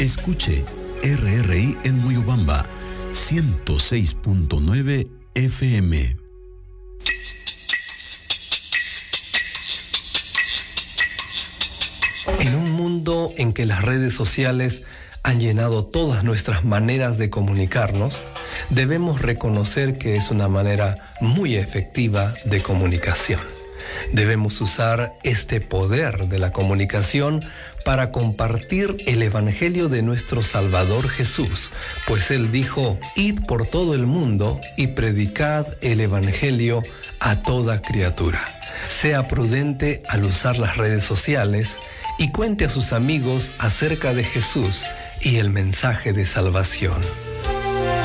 Escuche RRI en Moyobamba, 106.9 FM. En un mundo en que las redes sociales han llenado todas nuestras maneras de comunicarnos, debemos reconocer que es una manera muy efectiva de comunicación. Debemos usar este poder de la comunicación para compartir el Evangelio de nuestro Salvador Jesús, pues Él dijo: id por todo el mundo y predicad el Evangelio a toda criatura. Sea prudente al usar las redes sociales y cuente a sus amigos acerca de Jesús y el mensaje de salvación.